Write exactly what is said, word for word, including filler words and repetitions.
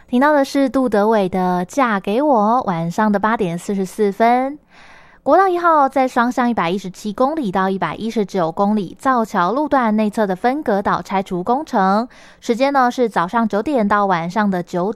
听到的是杜德伟的《嫁给我》，晚上的八点四十四分。国道一号在双向一百一十七公里到一百一十九公里造桥路段内侧的分隔岛拆除工程，时间呢是早上九点到晚上的九